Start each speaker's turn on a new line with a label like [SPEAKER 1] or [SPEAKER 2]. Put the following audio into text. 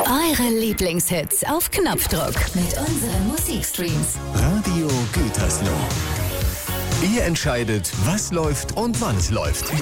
[SPEAKER 1] Eure Lieblingshits auf Knopfdruck mit unseren Musikstreams.
[SPEAKER 2] Radio Gütersloh. Ihr entscheidet, was läuft und wann es läuft.